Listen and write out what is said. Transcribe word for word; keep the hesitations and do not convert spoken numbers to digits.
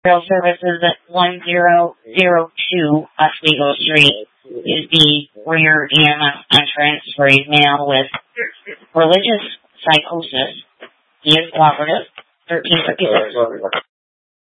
Trail Services at one zero zero two Oswego Street is the rear E M S entrance for a male with religious psychosis. He is cooperative, thirteen fifty-six.